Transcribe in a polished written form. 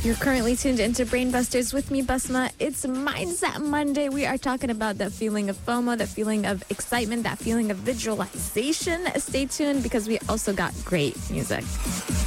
You're currently tuned into Brainbusters with me, Basma. It's Mindset Monday. We are talking about that feeling of FOMO, that feeling of excitement, that feeling of visualization. Stay tuned because we also got great music.